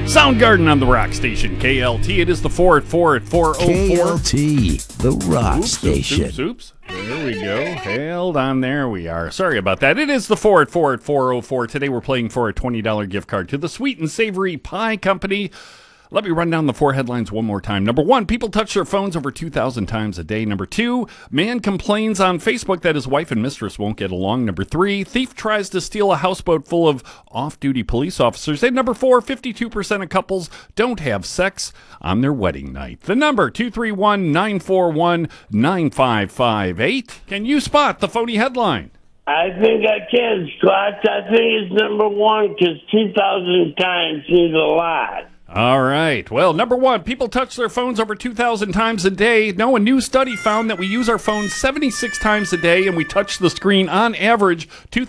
Soundgarden on the Rock Station, KLT. It is the 4 at 4 at 4:04. KLT, the Rock Station. Oops. There we go. Hold on, there we are. Sorry about that. It is the 4 at 4 at 4:04. Today we're playing for a $20 gift card to the Sweet and Savory Pie Company. Let me run down the four headlines one more time. Number one, people touch their phones over 2,000 times a day. Number two, man complains on Facebook that his wife and mistress won't get along. Number three, thief tries to steal a houseboat full of off-duty police officers. And number four, 52% of couples don't have sex on their wedding night. The number, 231-941-9558. Can you spot the phony headline? I think I can, Scott. I think it's number one because 2,000 times is a lot. All right. Well, number one, people touch their phones over 2,000 times a day. No, a new study found that we use our phones 76 times a day, and we touch the screen on average